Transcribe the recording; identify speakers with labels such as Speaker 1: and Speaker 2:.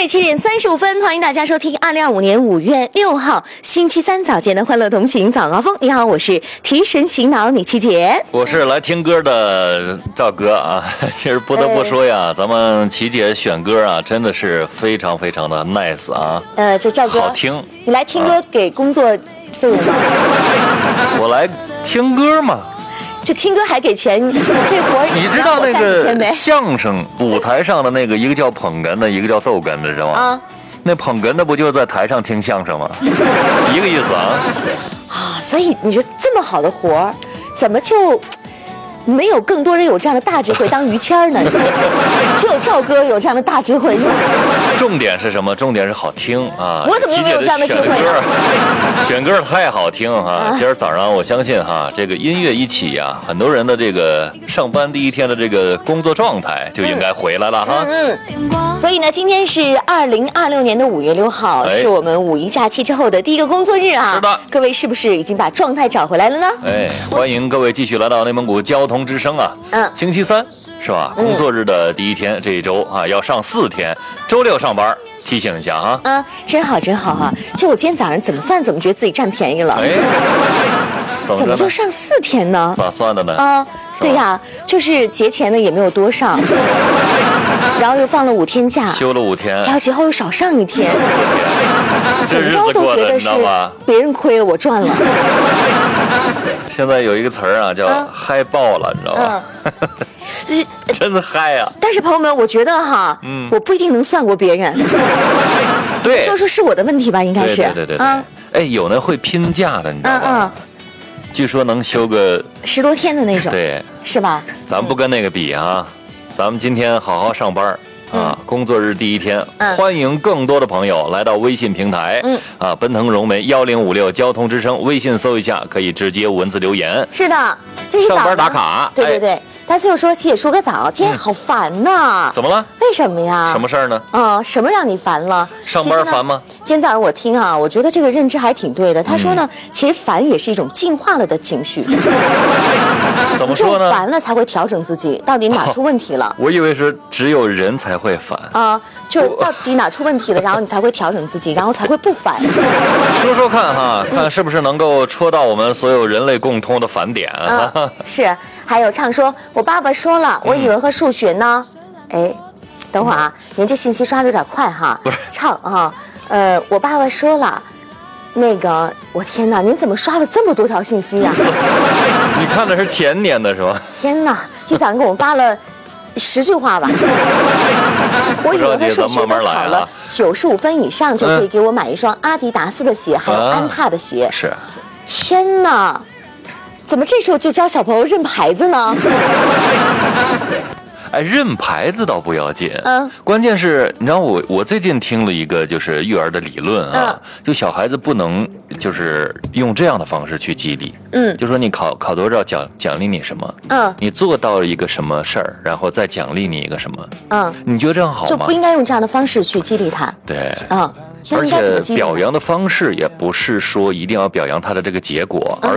Speaker 1: 7点35分，欢迎大家收听2025年5月6号星期三早间的欢乐同行早高峰。你好，我是提神醒脑李七姐，
Speaker 2: 我是来听歌的赵哥啊。其实不得不说呀，咱们琪姐选歌啊，真的是非常非常的 nice 啊。
Speaker 1: 这赵哥
Speaker 2: 好听，
Speaker 1: 你来听歌给工作费用吗？
Speaker 2: 我来听歌嘛。
Speaker 1: 就听歌还给钱，这活
Speaker 2: 你知道那个相声舞台上的那个，一个叫捧哏的，一个叫逗哏的，知道吗？啊，那捧哏的不就是在台上听相声吗？一个意思啊。
Speaker 1: 啊，所以你说这么好的活儿，怎么就没有更多人有这样的大智慧当于谦呢？只有赵哥有这样的大智慧。
Speaker 2: 重点是什么？重点是好听啊！
Speaker 1: 我怎么没有这样的智慧呢？
Speaker 2: 选歌太好听哈！今儿早上我相信哈，这个音乐一起呀，很多人的这个上班第一天的这个工作状态就应该回来了哈。
Speaker 1: 所以呢，今天是2026年的5月6号，是我们五一假期之后的第一个工作日啊。
Speaker 2: 是的，
Speaker 1: 各位是不是已经把状态找回来了呢？
Speaker 2: 欢迎各位继续来到内蒙古交通之声啊。星期三是吧？工作日的第一天，这一周啊要上4天，周六上班。提醒一下啊！
Speaker 1: 真好真好哈！就我今天早上怎么算怎么觉得自己占便宜了。怎么就上4天呢？
Speaker 2: 咋算的呢？
Speaker 1: 对呀，就是节前呢也没有多上，然后又放了5天假，
Speaker 2: 休了5天，
Speaker 1: 然后节后又少上1天，怎么着都觉得是别人亏了我赚了。
Speaker 2: 现在有一个词儿啊，叫嗨爆了，你知道吧？真的嗨啊！
Speaker 1: 但是朋友们，我觉得哈，我不一定能算过别人。
Speaker 2: 对，
Speaker 1: 说是我的问题吧，应该是。
Speaker 2: 对。有那会拼假的，你知道吗？据说能休个
Speaker 1: 10多天的那种。
Speaker 2: 对，
Speaker 1: 是吧？
Speaker 2: 咱们不跟那个比啊，咱们今天好好上班。工作日第一天，欢迎更多的朋友来到微信平台，奔腾融媒1056交通之声，微信搜一下，可以直接文字留言。
Speaker 1: 是的，这是
Speaker 2: 上班打卡。
Speaker 1: 对。大家就说七姐说个早，今天好烦呐。
Speaker 2: 怎么了？
Speaker 1: 为什么呀？
Speaker 2: 什么事儿呢？
Speaker 1: 什么让你烦了？
Speaker 2: 上班烦吗？
Speaker 1: 今天早上我听啊，我觉得这个认知还挺对的。他说呢，其实烦也是一种进化了的情绪。
Speaker 2: 怎么说呢？
Speaker 1: 烦了才会调整自己，到底哪出问题了？
Speaker 2: 我以为是只有人才会烦
Speaker 1: 就是到底哪出问题了，然后你才会调整自己，然后才会不烦。
Speaker 2: 说说看哈，看是不是能够戳到我们所有人类共通的烦点
Speaker 1: 是，还有唱说，我爸爸说了，我语文和数学呢。等会儿啊，您这信息刷的有点快哈。
Speaker 2: 不是
Speaker 1: 唱啊，我爸爸说了，那个，我天哪，您怎么刷了这么多条信息呀？
Speaker 2: 你看的是前年的是吧？
Speaker 1: 天哪，一早上给我们发了10句话吧。我语文和数学都考了95分以上，就可以给我买一双阿迪达斯的鞋，还有安踏的鞋。
Speaker 2: 是，
Speaker 1: 天哪，怎么这时候就教小朋友认牌子呢？
Speaker 2: 认牌子倒不要紧，关键是你知道我最近听了一个就是育儿的理论啊，就小孩子不能就是用这样的方式去激励，就说你考多少奖励你什么，你做到一个什么事儿，然后再奖励你一个什么，你觉得这样好吗？
Speaker 1: 就不应该用这样的方式去激励他。
Speaker 2: 对，
Speaker 1: 而且
Speaker 2: 表扬的方式也不是说一定要表扬他的这个结果，